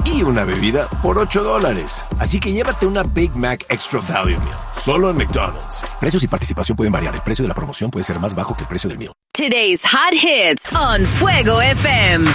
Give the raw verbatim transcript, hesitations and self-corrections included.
y una bebida por ocho dólares. Así que llévate una Big Mac Extra Value Meal, solo en McDonald's. Precios y participación pueden variar. El precio de la promoción puede ser más bajo que el precio del meal. Today's hot hits on Fuego F M.